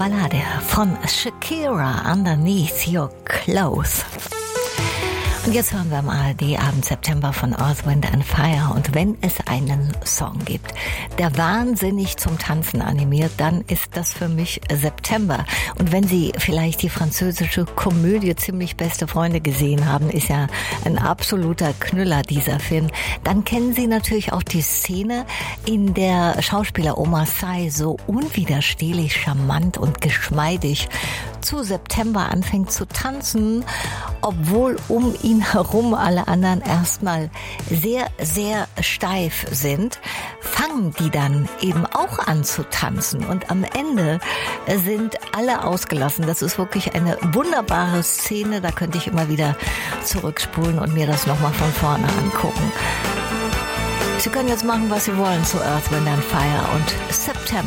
Ballade von Shakira, Underneath Your Clothes. Und jetzt hören wir am ARD-Abend September von Earth, Wind and Fire. Und wenn es einen Song gibt, der wahnsinnig zum Tanzen animiert, dann ist das für mich September. Und wenn Sie vielleicht die französische Komödie Ziemlich beste Freunde gesehen haben, ist ja ein absoluter Knüller dieser Film, dann kennen Sie natürlich auch die Szene, in der Schauspieler Omar Sy so unwiderstehlich charmant und geschmeidig zu September anfängt zu tanzen, obwohl um ihn herum alle anderen erstmal sehr, sehr steif sind, fangen die dann eben auch an zu tanzen und am Ende sind alle ausgelassen. Das ist wirklich eine wunderbare Szene, da könnte ich immer wieder zurückspulen und mir das nochmal von vorne angucken. Sie können jetzt machen, was Sie wollen zu Earth, Wind and Fire und September.